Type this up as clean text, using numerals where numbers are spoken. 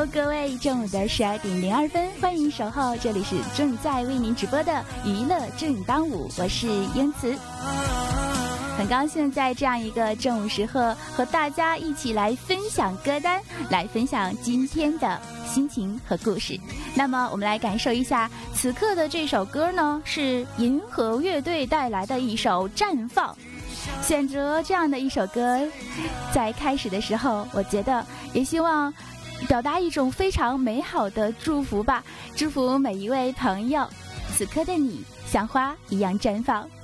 Hello， 各位，中午的12:02，欢迎守候，这里是正在为您直播的娱乐正当午，我是英慈。很高兴在这样一个正午时刻和大家一起来分享歌单，来分享今天的心情和故事。那么我们来感受一下此刻的这首歌呢，是银河乐队带来的一首《绽放》。选择这样的一首歌，在开始的时候，我觉得也希望表达一种非常美好的祝福吧，祝福每一位朋友，此刻的你像花一样绽放。